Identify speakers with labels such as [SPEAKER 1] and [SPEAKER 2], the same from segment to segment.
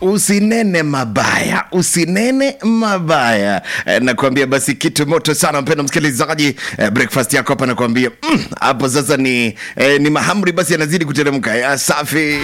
[SPEAKER 1] Usinene mabaya, usinene mabaya. Nakwambia basi kitu moto sana mpenda msikilizaji. Breakfast yako hapa nakwambia hapo sasa ni mahamri basi yanazidi kuteremka. Safi.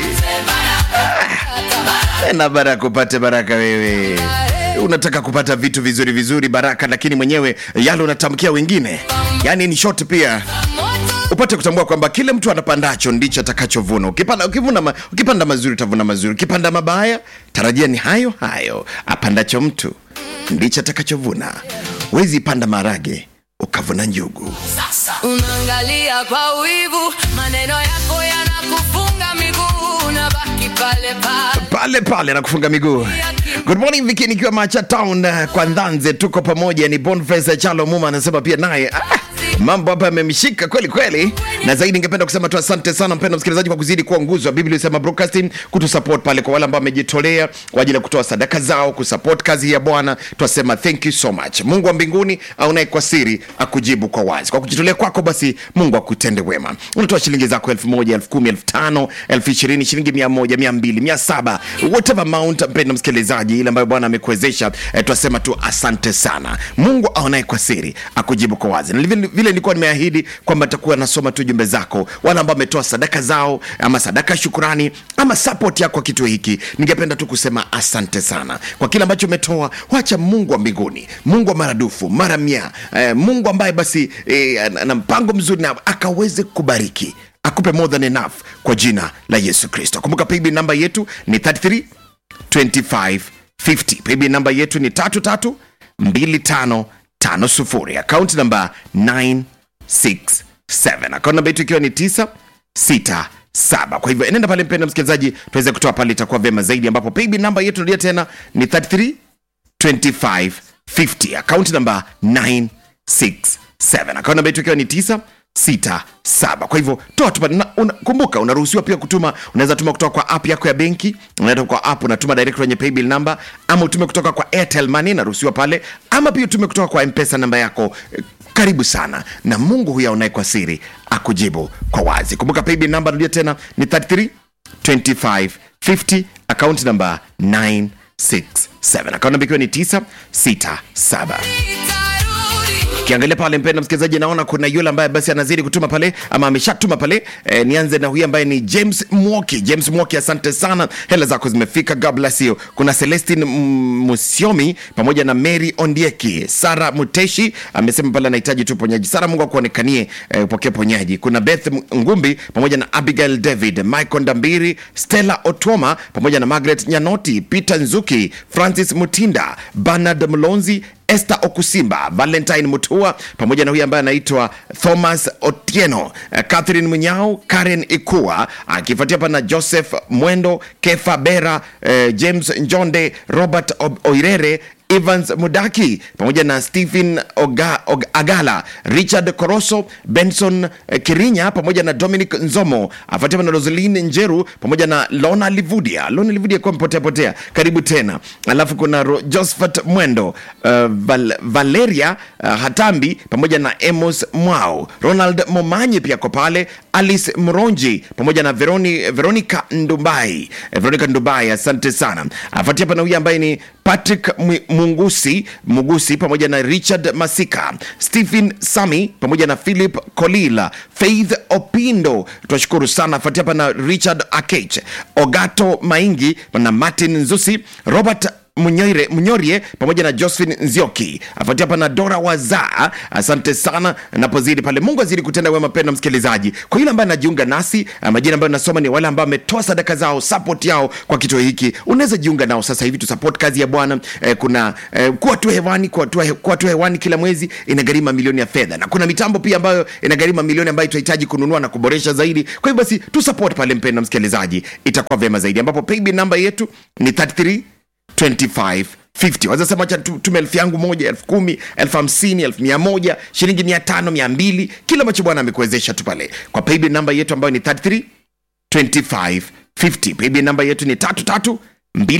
[SPEAKER 1] Na baraka upate baraka wewe. Unataka kupata vitu vizuri vizuri baraka, lakini mwenyewe yale unatamkia wengine. Yani ni short pia. Upate kutambua kwamba kile mtu anapandacho ndicho atakachovuna. Ukipanda mazuri utavuna mazuri. Ukipanda mabaya tarajia ni hayo hayo. Apandacho mtu ndicho atakachovuna. Huwezi panda marage ukavuna njugu.
[SPEAKER 2] Unaangalia kwa wivu, maneno yako yanakufunga miguu, unabaki pale
[SPEAKER 1] pale na kufunga miguu. Good morning Viki, nikiwa Macha Town kwa Ndanze, tuko pamoja. Ni Boniface Chalo Muma anasema pia naye mambo hapa yamemshika kweli kweli. Na zaidi ningependa kusema tu asante sana mpendwa msikilizaji kwa kuzidi kuwa nguzo wa Biblia Inasema Broadcasting, kutusupport pale kwa wale ambao wamejitolea kwa ajili ya kutoa sadaka zao kusupport kazi ya Bwana. Tunasema thank you so much. Mungu wa mbinguni aunaye kwa siri akujibu kwa wazi. Kwa kujitolea kwako basi Mungu akutende wema. Unatoa shilingi zako 1000, 10,000, 15,000, 20,000, shilingi 100, 200, 700, whatever amount mpendwa msikilizaji ile ambayo Bwana amekuwezesha. Tunasema tu asante sana. Mungu aunaye kwa siri akujibu kwa wazi. Na vile nilikuwa nimeahidi kwamba nitakuwa nasoma tu jumbe zako wale ambao wametoa sadaka zao ama sadaka shukrani ama support yako kwa kitu hiki. Ningependa tu kusema asante sana kwa kila ambacho umetoa. Wacha Mungu wa mbinguni, Mungu wa maradufu mara 100, Mungu ambaye basi ana mpango mzuri na akaweze kubariki, akupe more than enough kwa jina la Yesu Kristo. Kumbuka paybill namba yetu ni 332550. Paybill namba yetu ni 332550. Account number 967. Account number yetu ikiwa ni 967. Kwa hivyo enenda pale mpenda msikilizaji, tuweze kutoa pale, itakuwa vema zaidi, ambapo paybill namba yetu ndio tena ni 332550. Account number 967. Account number yetu ikiwa ni 967. Kwa hivyo toa tu. Kumbuka unaruhusiwa pia kutuma. Unaweza tuma kutoka kwa app yako ya benki. Unaenda kwa app unatuma direct kwenye paybill number, ama utume kutoka kwa Airtel Money, naruhusiwa pale, ama pia utume kutoka kwa M-Pesa namba yako. Karibu sana, na Mungu huyu aonaye kwa siri akujibu kwa wazi. Kumbuka paybill number ndio tena ni 332550. Account number 967. Account number ikiwa ni 967. Kiangalia pale mpenda msikilizaji, naona kuna yule ambaye basi anazidi kutuma pale ama ameshatuma pale. Nianze na huyu ambaye ni James Mwoki. James Mwoki, asante sana, hela zako zimefika, God bless you. Kuna Celestine Musiomi pamoja na Mary Ondieki. Sara Muteshi amesema pale anahitaji tu ponyaji. Sara, Mungu akuonekanie upokee ponyaji. Kuna Beth Ngumbi pamoja na Abigail David, Michael Ndambiri, Stella Otoma pamoja na Margaret Nyanoti, Peter Nzuki, Francis Mutinda, Bernard Mlonzi, Esther Okusimba, Valentine Mutua pamoja na huyu ambaye anaitwa Thomas Otieno, Catherine Munyao, Karen Ikua, akifuatia hapa na Joseph Mwendo, Kefa Bera, James Njonde, Robert Oirere, Evans Mudaki pamoja na Stephen Agala, Richard Koroso, Benson Kirinya pamoja na Dominic Nzomo, afuatiwa na Rosaline Njeru pamoja na Lona Livudia kwa potea. Karibu tena. Alafu kuna Josephat Mwendo, Valeria Hatambi pamoja na Emos Mwao, Ronald Momanyi pia kwa pale, Alice Mronji pamoja na Veronica Ndubai, asante sana. Afuatia hapa na huyu ambaye ni Patrick Mugusi pamoja na Richard Masika, Stephen Sami pamoja na Philip Kolila, Faith Opindo, tunashukuru sana. Afuatia hapa na Richard Akech, Ogato Maingi na Martin Nzusi, Robert Munyorie pamoja na Josephine Nzioki. Afuatia hapa na Dora Waza, asante sana. Napozidi pale, Mungu azidi kutenda wema penda msikilizaji. Kwa yule ambaye anajiunga nasi, majina ambayo nasoma ni wale ambao wametoa sadaka zao, support yao kwa kituo hiki. Unaweza jiunga nao sasa hivi tu support kazi ya Bwana. Kuna kuwa tu hewani kila mwezi inagharimu milioni ya fedha, na kuna mitambo pia ambayo inagharimu milioni ambayo tunahitaji kununua na kuboresha zaidi. Kwa hivyo basi tu support pale mpenda msikilizaji, itakuwa vema zaidi, ambapo paybill namba yetu ni 332550. Waza sema acha tume 1,000 yangu 1,000, 10,000, 50,000, 100,000, shilingi 500, 200, kila ambacho Bwana amekuwezesha tu pale kwa paybill namba yetu ambayo ni 332550. Paybill namba yetu ni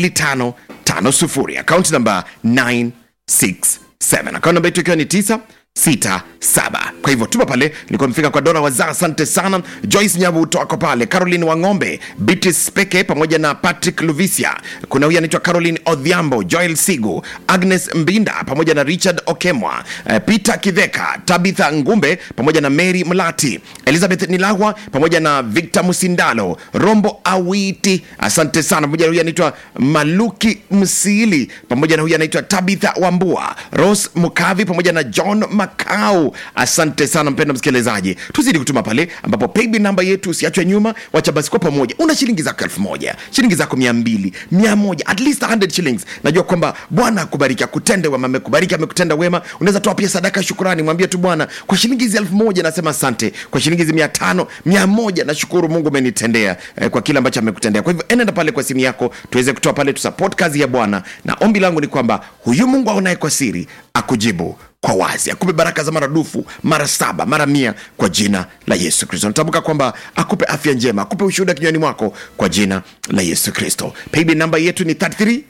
[SPEAKER 1] 332550. Account number 967. Account namba yetu ikiwa ni 967. 967. Kwa hivyo tuma pale. Nilikuwa nimefika kwa Dora Wazaa, asante sana. Joyce Nyabuto wako pale, Caroline Wangombe, Beatrice Peke pamoja na Patrick Luvisia. Kuna huyu anaitwa Caroline Odhiambo, Joel Sigu, Agnes Mbinda pamoja na Richard Okemwa, Peter Kiveka, Tabitha Ngumbe pamoja na Mary Mlati, Elizabeth Nilagwa pamoja na Victor Musindalo, Rombo Awiti, asante sana. Pamoja na huyu anaitwa Maluki Msili pamoja na huyu anaitwa Tabitha Wambua, Rose Mukavi pamoja na John Makau, asante sana mpendwa msikilizaji. Tuzidi kutuma pale ambapo paybill namba yetu usiachwe nyuma. Wacha basi kwa pamoja, una shilingi zako 1000, shilingi zako 200, 100, at least 100 shillings. Najua kwamba Bwana akubariki, akutende wema, amekubariki, amekutenda wema. Unaweza toa pia sadaka shukrani, mwambie tu Bwana, kwa shilingi hizi 1000 nasema asante, kwa shilingi hizi 500, 100 nashukuru Mungu umenitendea kwa kile ambacho amekutendea. Kwa hivyo enenda pale kwa simu yako tuweze kutoa pale, tu support kazi ya Bwana, na ombi langu ni kwamba huyu Mungu aonaye kwa siri akujibu kwa wazi, akupe baraka za maradufu, mara 7, mara 100 kwa jina la Yesu Kristo. Natamka kwamba akupe afya njema, akupe ushuhuda kinywani mwako kwa jina la Yesu Kristo. Paybill namba yetu ni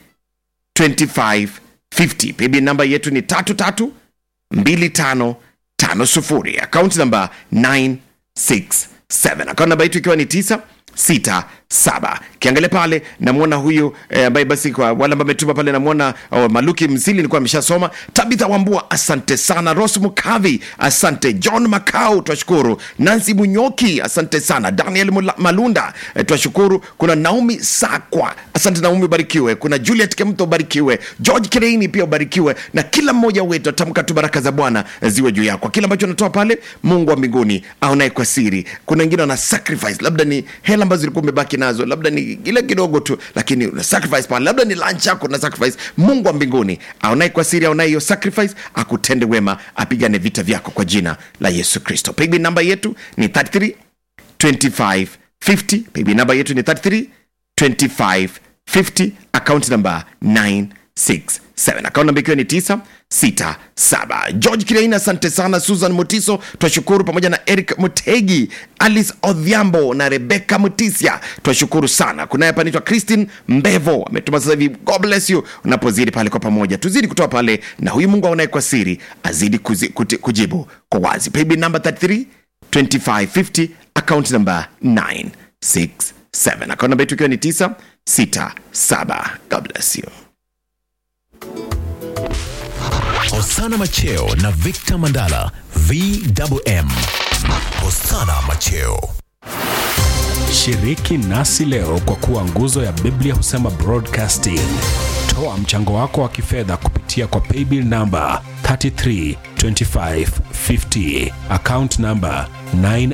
[SPEAKER 1] 332550. Paybill namba yetu ni 332550. Account namba 967. Account namba yetu ikiwa ni 967. Kiangalia pale namuona huyu ambaye basi kwa wale ambao umetuma pale namuona Maluki Msili, nilikuwa nimeshasoma. Tabitha Wambua, asante sana. Rose Mukavi, asante. John Makau, twashukuru. Nancy Munyoki, asante sana. Daniel Malunda, twashukuru. Kuna Naomi Sakwa, asante Naomi, ubarikiwe. Kuna Juliet Kemto, ubarikiwe. George Kireini pia ubarikiwe, na kila mmoja wetu atamka tu baraka za Bwana ziwe juu yako. Kila ambacho unatoa pale, Mungu wa mbinguni aonaye kwa siri. Kuna wengine wana sacrifice, labda ni hela ambazo zilikuwa umebaki nazo, labda ni ile kidogo tu, lakini una sacrifice pale, labda ni lunch yako na sacrifice. Mungu wa mbinguni aonaye kwa siri, aonaye hiyo sacrifice, akutende wema, apigane vita vyako kwa jina la Yesu Kristo. Paybill namba yetu ni 332550. Paybill namba yetu ni 332550. Account number 967. Account namba ikiwa ni 967. George Kireina, asante sana. Susan Mutiso, twashukuru, pamoja na Eric Mutegi, Alice Odhiambo na Rebecca Mutisia, twashukuru sana. Kuna hapa anaitwa Christine Mbevo, ametuma sasa hivi. God bless you. Unapozidi pale kwa pamoja, tuzidi kutoa pale, na huyu Mungu aonaye kwa siri azidi kujibu kwa wazi. Paybill number 332550. Account number 967. Account number yetu ikiwa ni 967. God bless you.
[SPEAKER 3] Hosana Macheo na Victor Mandala, VMM. Hosana Macheo.
[SPEAKER 4] Shiriki nasi leo kwa kuwa nguzo ya Biblia Husema Broadcasting. Toa mchango wako wa kifedha kupitia kwa paybill number 332550. Account number 9